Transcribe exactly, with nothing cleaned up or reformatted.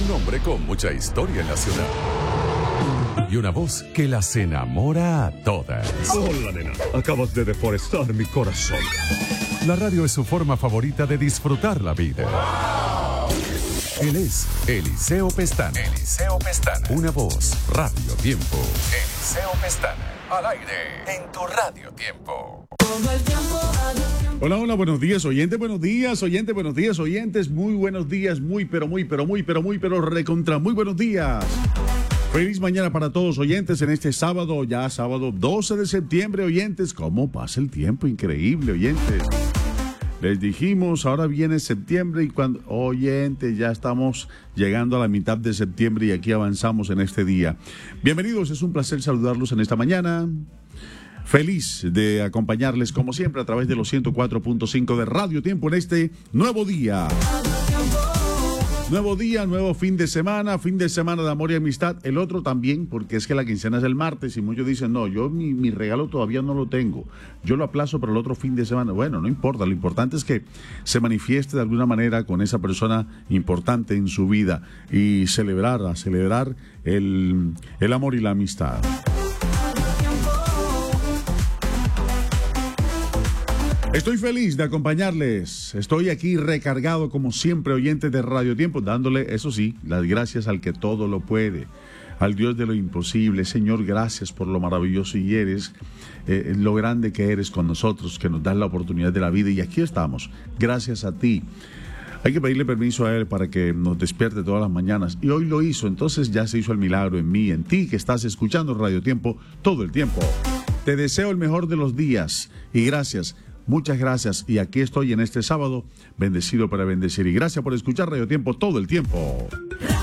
Un hombre con mucha historia en la ciudad. Y una voz que las enamora a todas. Hola, nena. Acabas de deforestar mi corazón. La radio es su forma favorita de disfrutar la vida. Él es Eliseo Pestana. Eliseo Pestana. Una voz, Radio Tiempo. Eliseo Pestana. Al aire, en tu Radio Tiempo. Hola, hola, buenos días, oyentes, buenos días, oyentes, buenos días, oyentes, muy buenos días, muy, pero muy, pero muy, pero muy, pero recontra, muy buenos días. Feliz mañana para todos, oyentes, en este sábado, ya sábado doce de septiembre, oyentes. ¿Cómo pasa el tiempo? Increíble, oyentes. Les dijimos, ahora viene septiembre y cuando, oyentes, ya estamos llegando a la mitad de septiembre y aquí avanzamos en este día. Bienvenidos, es un placer saludarlos en esta mañana. Feliz de acompañarles como siempre a través de los ciento cuatro punto cinco de Radio Tiempo en este nuevo día. Nuevo día, nuevo fin de semana, fin de semana de amor y amistad. El otro también, porque es que la quincena es el martes y muchos dicen, no, yo mi, mi regalo todavía no lo tengo. Yo lo aplazo para el otro fin de semana. Bueno, no importa, lo importante es que se manifieste de alguna manera con esa persona importante en su vida y celebrar, a celebrar el, el amor y la amistad. Estoy feliz de acompañarles. Estoy aquí recargado como siempre, oyentes de Radio Tiempo, dándole, eso sí, las gracias al que todo lo puede, al Dios de lo imposible. Señor, gracias por lo maravilloso y eres, eh, lo grande que eres con nosotros, que nos das la oportunidad de la vida y aquí estamos, gracias a ti. Hay que pedirle permiso a Él para que nos despierte todas las mañanas y hoy lo hizo, entonces ya se hizo el milagro en mí, en ti que estás escuchando Radio Tiempo todo el tiempo. Te deseo el mejor de los días y gracias. Muchas gracias y aquí estoy en este sábado, bendecido para bendecir y gracias por escuchar Radio Tiempo todo el tiempo.